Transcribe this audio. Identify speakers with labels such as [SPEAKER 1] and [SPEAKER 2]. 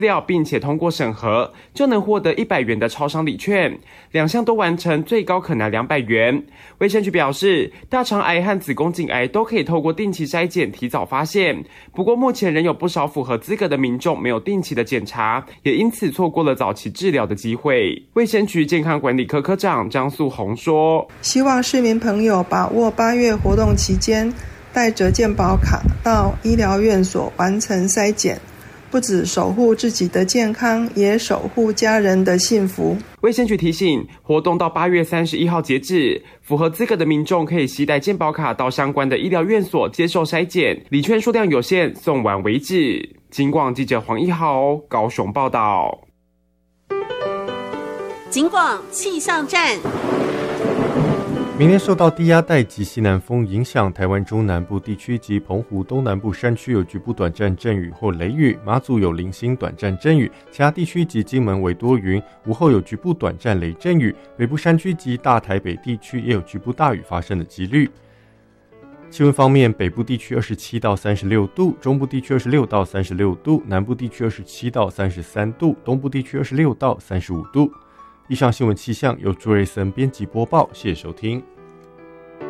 [SPEAKER 1] 料并且通过审核，就能获得100元的超商礼券，2项都完成，最高可拿200元。卫生局表示，大肠癌和子宫颈癌都可以透过定期筛检提早发现，不过目前仍有不少符合资格的民众没有定期的检查，也因此错过了早期治疗的机会。卫生局健康管理科科长张素红说，
[SPEAKER 2] 希望市民朋友把握8月活动期间，带着健保卡到医疗院所完成筛检，不只守护自己的健康，也守护家人的幸福。
[SPEAKER 1] 卫生局提醒，活动到8月31号截止，符合资格的民众可以携带健保卡到相关的医疗院所接受筛检，礼券数量有限，送完为止。警广记者黄一豪高雄报道。
[SPEAKER 3] 警广气象站。
[SPEAKER 4] 明天受到低压带及西南风影响，台湾中南部地区及澎湖东南部山区有局部短暂阵雨或雷雨，马祖有零星短暂阵雨，其他地区及金门为多云，午后有局部短暂雷阵雨，北部山区及大台北地区也有局部大雨发生的几率。气温方面，北部地区27到36度，中部地区26到36度，南部地区27到33度，东部地区26到35度。以上新闻气象由朱瑞森编辑播报，谢谢收听。